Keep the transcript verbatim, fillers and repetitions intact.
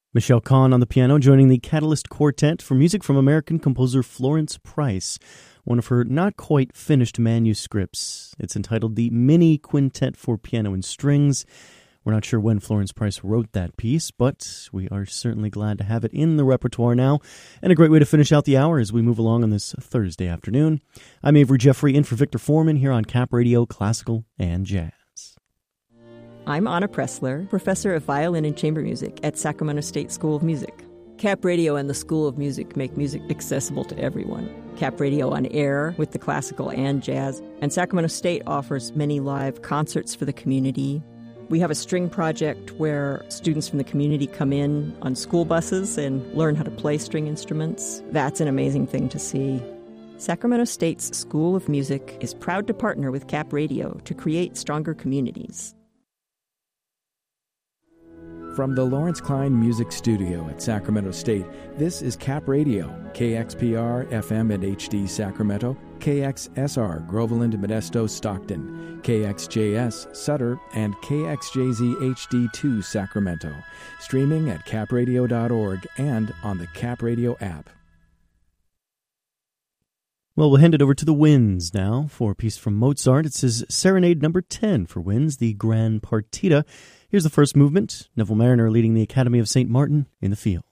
Michelle Kahn on the piano, joining the Catalyst Quartet for music from American composer Florence Price, one of her not-quite-finished manuscripts. It's entitled The Mini Quintet for Piano and Strings. We're not sure when Florence Price wrote that piece, but we are certainly glad to have it in the repertoire now, and a great way to finish out the hour as we move along on this Thursday afternoon. I'm Avery Jeffrey, in for Victor Foreman here on Cap Radio Classical and Jazz. I'm Anna Pressler, professor of violin and chamber music at Sacramento State School of Music. Cap Radio and the School of Music make music accessible to everyone. Cap Radio on air with the classical and jazz, and Sacramento State offers many live concerts for the community. We have a string project where students from the community come in on school buses and learn how to play string instruments. That's an amazing thing to see. Sacramento State's School of Music is proud to partner with Cap Radio to create stronger communities. From the Lawrence Klein Music Studio at Sacramento State, this is Cap Radio, K X P R, F M and H D Sacramento, K X S R, Groveland, Modesto, Stockton, K X J S, Sutter, and K X J Z H D two, Sacramento. Streaming at cap radio dot org and on the Cap Radio app. Well, we'll hand it over to the winds now for a piece from Mozart. It says Serenade number ten for winds, the Gran Partita. Here's the first movement. Neville Mariner leading the Academy of Saint Martin in the field.